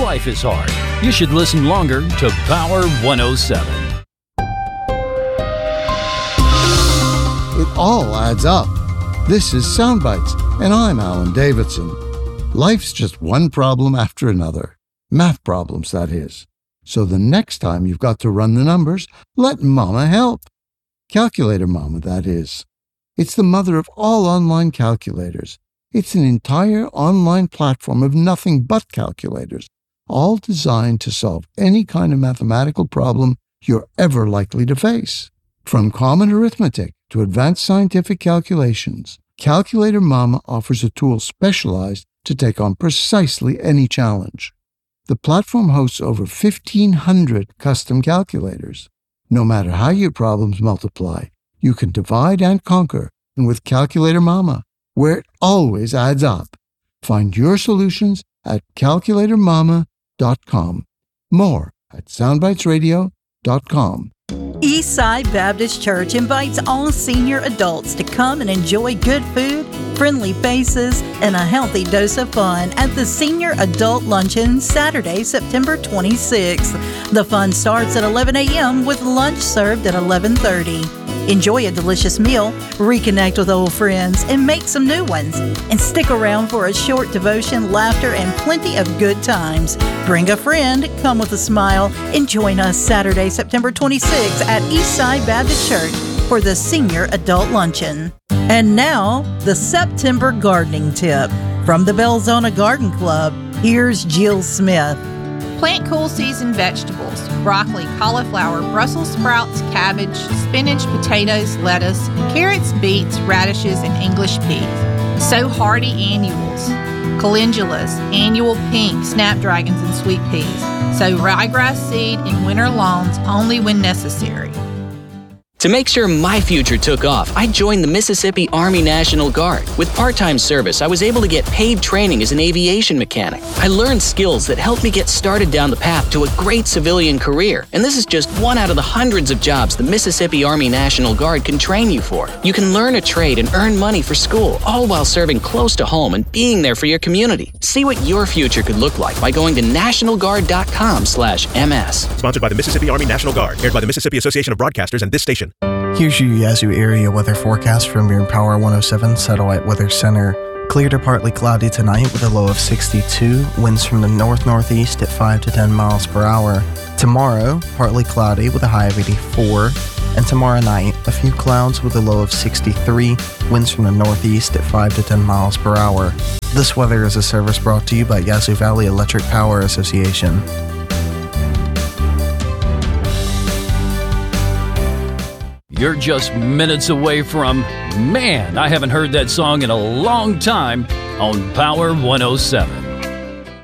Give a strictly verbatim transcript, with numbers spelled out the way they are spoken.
life is hard, you should listen longer to Power one oh seven. It all adds up. This is Soundbites, and I'm Alan Davidson. Life's just one problem after another. Math problems, that is. So the next time you've got to run the numbers, let Mama help. Calculator Mama, that is. It's the mother of all online calculators. It's an entire online platform of nothing but calculators, all designed to solve any kind of mathematical problem you're ever likely to face. From common arithmetic to advanced scientific calculations, Calculator Mama offers a tool specialized to take on precisely any challenge. The platform hosts over fifteen hundred custom calculators. No matter how your problems multiply, you can divide and conquer, and with Calculator Mama, where it always adds up. Find your solutions at calculator mama dot com. More at soundbites radio dot com. Eastside Baptist Church invites all senior adults to come and enjoy good food, friendly faces, and a healthy dose of fun at the Senior Adult Luncheon Saturday, September twenty-sixth. The fun starts at eleven a.m. with lunch served at eleven thirty. Enjoy a delicious meal, reconnect with old friends, and make some new ones. And stick around for a short devotion, laughter, and plenty of good times. Bring a friend, come with a smile, and join us Saturday, September twenty-sixth at Eastside Baptist Church for the Senior Adult Luncheon. And now, the September gardening tip. From the Belzona Garden Club, here's Jill Smith. Plant cool season vegetables: broccoli, cauliflower, Brussels sprouts, cabbage, spinach, potatoes, lettuce, carrots, beets, radishes, and English peas. Sow hardy annuals: calendulas, annual pink, snapdragons, and sweet peas. Sow ryegrass seed in winter lawns only when necessary. To make sure my future took off, I joined the Mississippi Army National Guard. With part-time service, I was able to get paid training as an aviation mechanic. I learned skills that helped me get started down the path to a great civilian career. And this is just one out of the hundreds of jobs the Mississippi Army National Guard can train you for. You can learn a trade and earn money for school, all while serving close to home and being there for your community. See what your future could look like by going to national guard dot com slash M S. Sponsored by the Mississippi Army National Guard, aired by the Mississippi Association of Broadcasters and this station. Here's your Yazoo area weather forecast from your Power one oh seven Satellite Weather Center. Clear to partly cloudy tonight with a low of sixty-two, winds from the north-northeast at five to ten miles per hour. Tomorrow, partly cloudy with a high of eighty-four. And tomorrow night, a few clouds with a low of sixty-three, winds from the northeast at five to ten miles per hour. This weather is a service brought to you by Yazoo Valley Electric Power Association. You're just minutes away from, man, I haven't heard that song in a long time, on Power one oh seven.